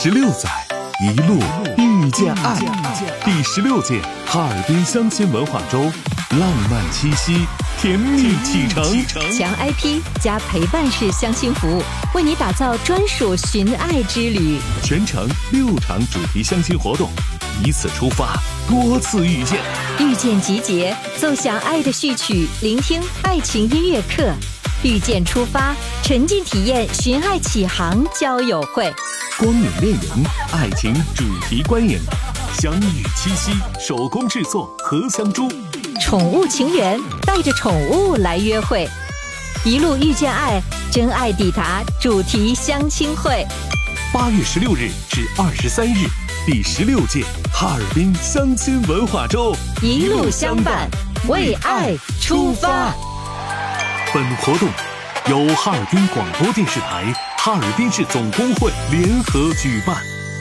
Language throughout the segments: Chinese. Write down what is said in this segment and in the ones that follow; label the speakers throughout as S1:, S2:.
S1: 16载，一路遇见爱。第16届哈尔滨相亲文化周，浪漫七夕，甜蜜启程。
S2: 强 IP 加陪伴式相亲服务，为你打造专属寻爱之旅。
S1: 全程6场主题相亲活动，以此出发，多次遇见。
S2: 遇见集结，奏响爱的序曲，聆听爱情音乐课。遇见出发，沉浸体验寻爱启航交友会。
S1: 光影恋人，爱情主题观影，相遇七夕，手工制作荷香珠。
S2: 宠物情缘，带着宠物来约会。一路遇见爱，真爱抵达主题相亲会。
S1: 8月16日至23日，第16届哈尔滨相亲文化周，
S2: 一路相伴，为爱出发。
S1: 本活动由哈尔滨广播电视台、哈尔滨市总工会联合举办。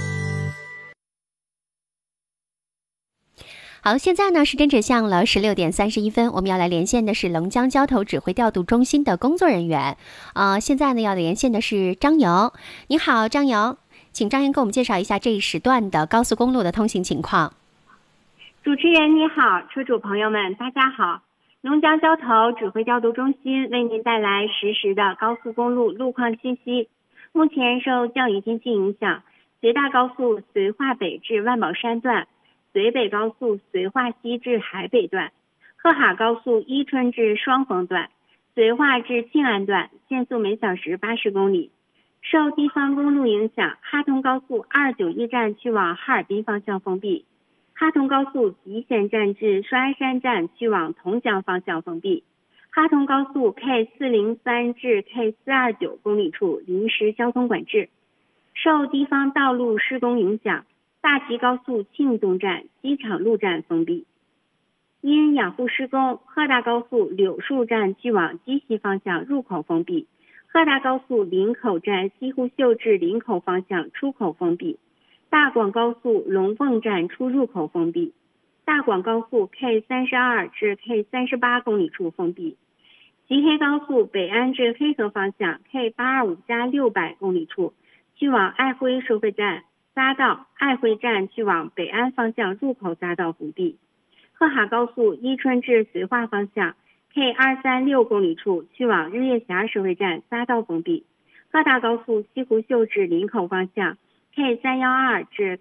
S3: 好，现在呢是真指向了16点31分，我们要来连线的是龙江交通指挥调度中心的工作人员。现在呢要连线的是张莹。你好，张莹，请张莹给我们介绍一下这一时段的高速公路的通行情况。
S4: 主持人你好，车主朋友们大家好。龙江交通指挥调度中心为您带来实时的高速公路路况信息。目前受降雨天气影响，随大高速绥化北至万宝山段、绥北高速绥化西至海北段、鹤哈高速伊春至双峰段、绥化至庆安段限速每小时80公里。受地方公路影响，哈通高速291站去往哈尔滨方向封闭。哈通高速集贤站至双山站去往同江方向封闭。哈通高速 K403 至 K429 公里处临时交通管制。受地方道路施工影响，大齐高速庆东站、机场路站封闭。因养护施工，鹤大高速柳树站去往鸡西方向入口封闭。鹤大高速林口站西湖秀至林口方向出口封闭。大广高速龙凤站出入口封闭。大广高速 K32 至 K38 公里处封闭。吉黑高速北安至黑河方向 K825+600 公里处去往爱辉收费站匝道，爱辉站去往北安方向入口匝道封闭。鹤哈高速伊春至绥化方向 K236 公里处去往日月峡收费站匝道封闭。鹤大高速西湖秀至林口方向K312 至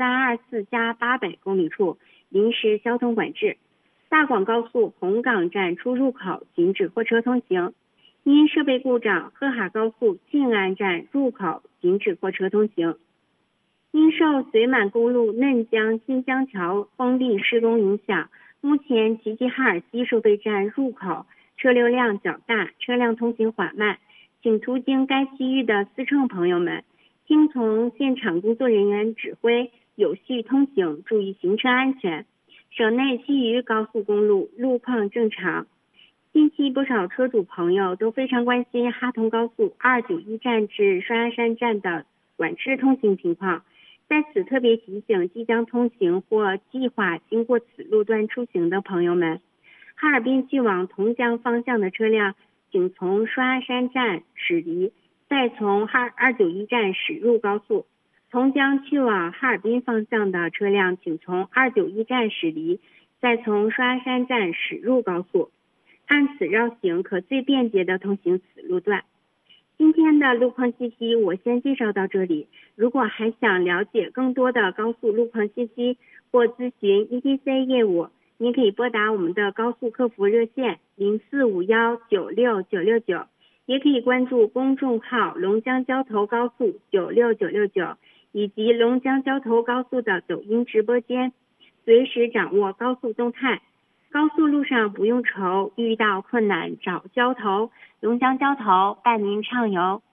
S4: K324+800 公里处临时交通管制。大广高速红岗站出入口禁止货车通行。因设备故障，鹤哈高速庆安站入口禁止货车通行。因受绥满公路嫩江新江桥封闭施工影响，目前齐齐哈尔西收费站入口车流量较大，车辆通行缓慢，请途经该区域的司乘朋友们听从现场工作人员指挥，有序通行，注意行车安全。省内其余高速公路路况正常。近期不少车主朋友都非常关心哈通高速291站至双山站的管制通行情况，在此特别提醒即将通行或计划经过此路段出行的朋友们，哈尔滨去往同江方向的车辆请从双山站驶离，再从291站驶入高速。同江去往哈尔滨方向的车辆请从291站驶离，再从双山站驶入高速。按此绕行，可最便捷的通行此路段。今天的路况信息我先介绍到这里，如果还想了解更多的高速路况信息或咨询 ETC 业务，您可以拨打我们的高速客服热线0451969669，也可以关注公众号龙江交投高速96969，以及龙江交投高速的抖音直播间，随时掌握高速动态。高速路上不用愁，遇到困难找交投，龙江交投伴您畅游。